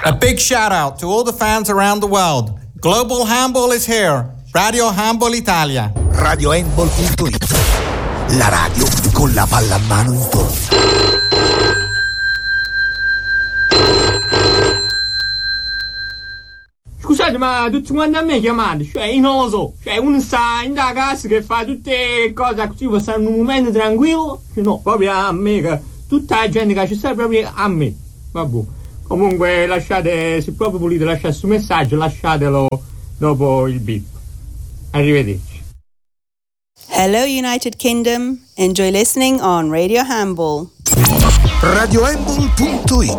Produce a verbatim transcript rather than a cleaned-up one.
A big shout out to all the fans around the world. Global Handball is here. Radio Handball Italia. radio handball punto it. La radio con la palla a mano in porta. Scusate, ma tutti quanti a me chiamate, cioè io non lo so, cioè uno sta in da casa che fa tutte le cose così può stare in un momento tranquillo, cioè, no, proprio a me, che tutta la gente che ci sta proprio a me, vabbè. Comunque lasciate, se proprio volete lasciare questo messaggio, lasciatelo dopo il beep. Arrivederci. Hello United Kingdom, enjoy listening on Radio Handball. radio handball punto it.